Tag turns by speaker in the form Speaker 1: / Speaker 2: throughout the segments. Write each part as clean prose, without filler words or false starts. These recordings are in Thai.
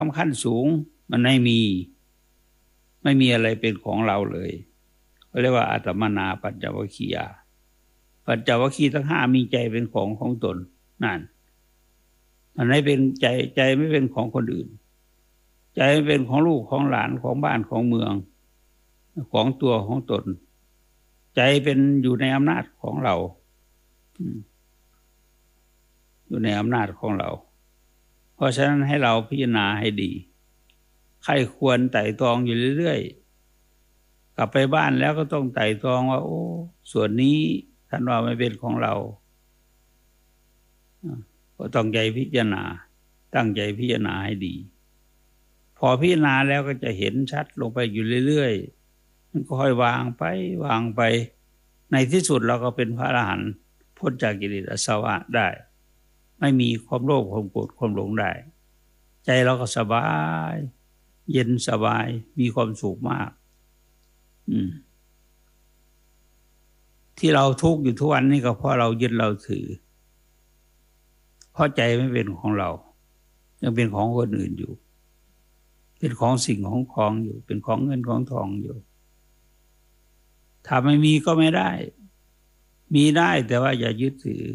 Speaker 1: ความขั้นสูงมันไม่มีอะไรเป็นของเราเลยเขาเรียกว่าอาตมนาปัญจวัคคียาปัญจวัคคีย์ทั้งห้ามีใจเป็นของตนนั่นมันไม่เป็นใจไม่เป็นของคนอื่นใจไม่เป็นของลูกของหลานของบ้านของเมืองของตัวของตนใจเป็นอยู่ในอำนาจของเราอยู่ในอำนาจของเราเพราะฉะนั้นให้เราพิจารณาให้ดีใครควรไต่ตรองอยู่เรื่อยๆกลับไปบ้านแล้วก็ต้องไต่ตรองว่าโอ้ส่วนนี้ท่านว่าไม่เป็นของเราก็ต้องใจพิจารณาตั้งใจพิจารณาให้ดีพอพิจารณาแล้วก็จะเห็นชัดลงไปอยู่เรื่อยๆมันก็ค่อยวางไปในที่สุดเราก็เป็นพระอรหันต์พ้นจากกิเลสอาสวะได้ไม่มีความโลภความโกรธความหลงได้ใจเราก็สบายเย็นสบายมีความสุขมากที่เราทุกข์อยู่ทุกวันนี้ก็เพราะเรายึดเราถือเพราะใจไม่เป็นของเรายังเป็นของคนอื่นอยู่เป็นของสิ่งของอยู่เป็นของเงินของทองอยู่ถ้าไม่มีก็ไม่ได้มีได้แต่ว่าอย่ายึดถือ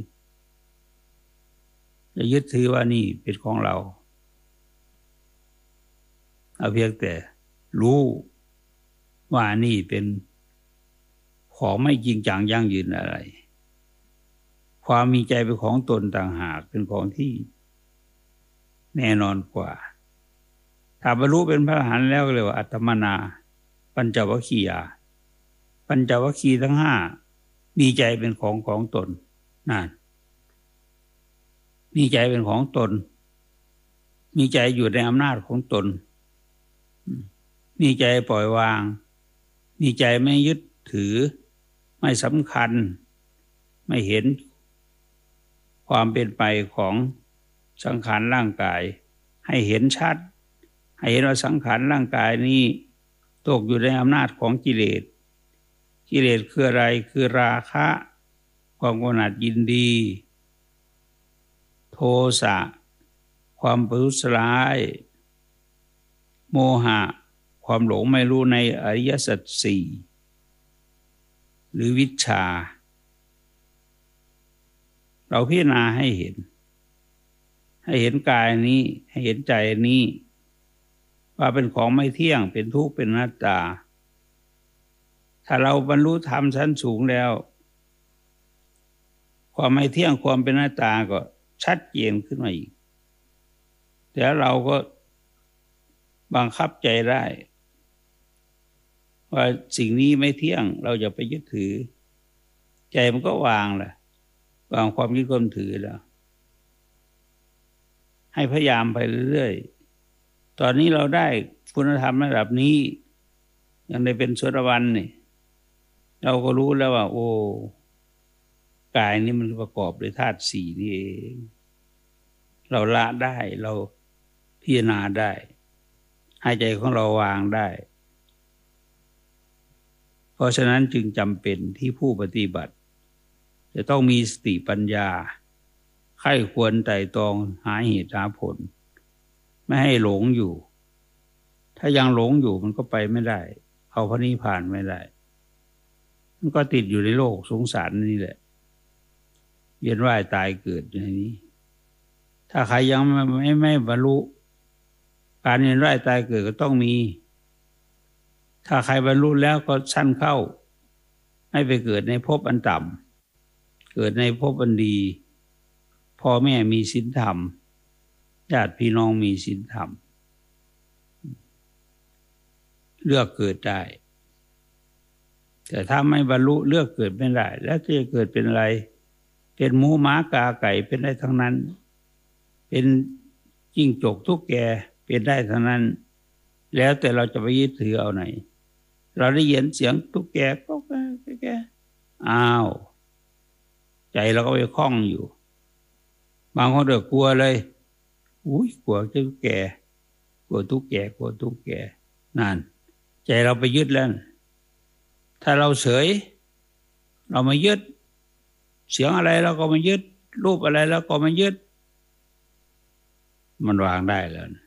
Speaker 1: ว่านี่เป็นของเราเอาเพียงแต่รู้ว่านี่เป็นของไม่จริงจังยั่งยืนอะไรความมีใจเป็นของตนต่างหากเป็นของที่แน่นอนกว่าถ้าบรรลุเป็นพระอรหันต์แล้วก็เรียกว่าอัตตมนาปัญจวัคคียาปัญจวัคคีย์ทั้งห้ามีใจเป็นของตนนั่นมีใจเป็นของตนมีใจอยู่ในอำนาจของตนมีใจปล่อยวางมีใจไม่ยึดถือไม่สำคัญไม่เห็นความเป็นไปของสังขารร่างกายให้เห็นชัดให้เห็นว่าสังขารร่างกายนี้ตกอยู่ในอำนาจของกิเลสคืออะไรคือราคะความกำหนัดยินดีโทสะความประทุษร้ายโมหะความหลงไม่รู้ในอริยสัจสี่หรือวิชชาเราพิจารณาให้เห็นกายนี้ให้เห็นใจนี้ว่าเป็นของไม่เที่ยงเป็นทุกข์เป็นอนัตตาถ้าเราบรรลุธรรมชั้นสูงแล้วความไม่เที่ยงความเป็นอนัตตาก็ชัดเจนขึ้นมาอีกแต่เราก็บังคับใจได้ว่าสิ่งนี้ไม่เที่ยงเราอย่าไปยึดถือใจมันก็วางแหละวางความยึดความถือแล้วให้พยายามไปเรื่อยๆตอนนี้เราได้คุณธรรมระดับนี้ยังได้เป็นโสดาบันนี่เราก็รู้แล้วว่าโอ้กายนี้มันประกอบด้วยธาตุสี่นี่เองเราละได้เราพิจารณาได้ให้ใจของเราวางได้เพราะฉะนั้นจึงจำเป็นที่ผู้ปฏิบัติจะต้องมีสติปัญญาใคร่ควรไตร่ตรองหาเหตุหาผลไม่ให้หลงอยู่ถ้ายังหลงอยู่มันก็ไปไม่ได้เอาพระนิพพานไม่ได้มันก็ติดอยู่ในโลกสงสารนี่แหละเวียนว่ายตายเกิดอยู่ในนี้ถ้าใครยังไม่บรรลุการเวียนว่ายตายเกิดก็ต้องมีถ้าใครบรรลุแล้วก็สั้นเข้าให้ไปเกิดในภพอันต่ำเกิดในภพอันดีพ่อแม่มีศีลธรรมญาติพี่น้องมีศีลธรรมเลือกเกิดได้แต่ถ้าไม่บรรลุเลือกเกิดไม่ได้แล้วจะเกิดเป็นอะไรเป็นหมูหมากาไก่เป็นได้ทั้งนั้นเป็นจิ้งจกตุ๊กแกเป็นได้ทั้งนั้นแล้วแต่เราจะไปยึดถือเอาไหนเราได้ยินเสียงตุ๊กแกก็แกอ้าวใจเราก็ไปคล้องอยู่บางคนเดือดกลัวเลยอุ้ยกลัวตุ๊กแกกลัวตุ๊กแกนั่นใจเราไปยึดแล้วถ้าเราเฉยเราไม่ยึดเสียงอะไรเราก็ไม่ยึดรูปอะไรเราก็ไม่ยึดมันวางได้แล้ว